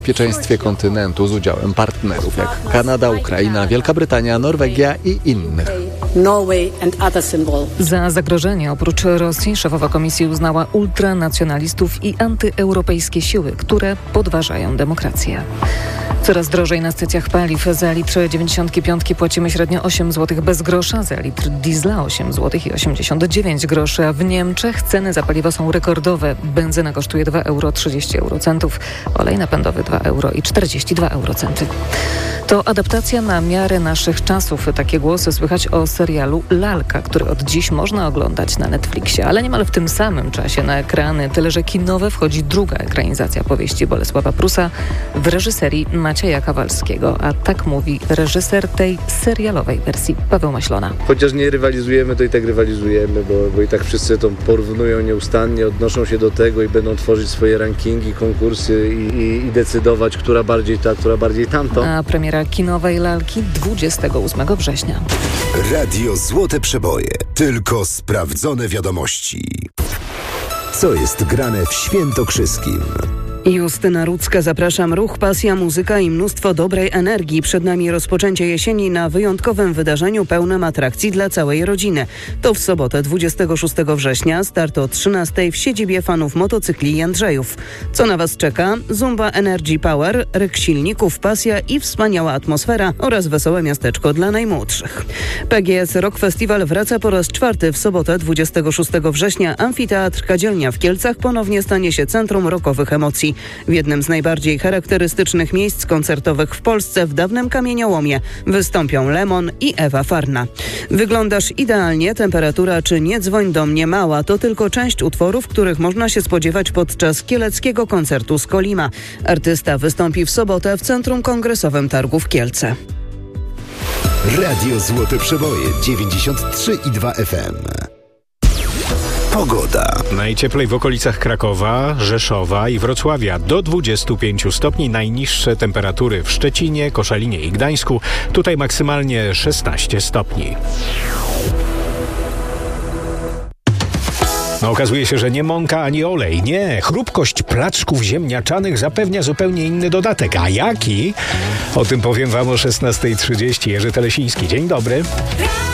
bezpieczeństwie kontynentu z udziałem partnerów jak Kanada, Ukraina, Wielka Brytania, Norwegia i innych. Za zagrożenie oprócz Rosji szefowa komisji uznała ultranacjonalistów i antyeuropejskie siły, które podważają demokrację. Coraz drożej na stacjach paliw. Za litr 95 płacimy średnio 8 zł bez grosza, za litr diesla 8 zł i 89 groszy, a w Niemczech ceny za paliwo są rekordowe. Benzyna kosztuje 2,30 euro, olej napędowy 2,42 euro. To adaptacja na miarę naszych czasów. Takie głosy słychać o serialu Lalka, który od dziś można oglądać na Netflixie, ale niemal w tym samym czasie na ekrany. Tyle że kinowe wchodzi druga ekranizacja powieści Bolesława Prusa w reżyserii Macieja Kawalskiego, a tak mówi reżyser tej serialowej wersji Paweł Maślona. Chociaż nie rywalizujemy, to i tak rywalizujemy, bo i tak wszyscy to porównują nieustannie, odnoszą się do tego i będą tworzyć swoje rankingi, konkursy i decydować, która bardziej ta, która bardziej tamto. A premiera kinowej Lalki 28 września. Radio Złote Przeboje. Tylko sprawdzone wiadomości. Co jest grane w Świętokrzyskim? Justyna Rudzka, zapraszam. Ruch, pasja, muzyka i mnóstwo dobrej energii. Przed nami rozpoczęcie jesieni na wyjątkowym wydarzeniu pełnym atrakcji dla całej rodziny. To w sobotę 26 września, start o 13 w siedzibie fanów motocykli Jędrzejów. Co na Was czeka? Zumba Energy Power, ryk silników, pasja i wspaniała atmosfera oraz wesołe miasteczko dla najmłodszych. PGS Rock Festival wraca po raz czwarty w sobotę 26 września. Amfiteatr Kadzielnia w Kielcach ponownie stanie się centrum rockowych emocji. W jednym z najbardziej charakterystycznych miejsc koncertowych w Polsce, w dawnym kamieniołomie, wystąpią Lemon i Ewa Farna. Wyglądasz idealnie, temperatura czy nie dzwoń do mnie mała to tylko część utworów, których można się spodziewać podczas kieleckiego koncertu z Kolima. Artysta wystąpi w sobotę w Centrum Kongresowym Targów Kielce. Radio Złote Przeboje 93,2 FM. Pogoda. Najcieplej w okolicach Krakowa, Rzeszowa i Wrocławia. Do 25 stopni. Najniższe temperatury w Szczecinie, Koszalinie i Gdańsku. Tutaj maksymalnie 16 stopni. No, okazuje się, że nie mąka ani olej. Nie, chrupkość placzków ziemniaczanych zapewnia zupełnie inny dodatek. A jaki? O tym powiem Wam o 16:30. Jerzy Telesiński. Dzień dobry.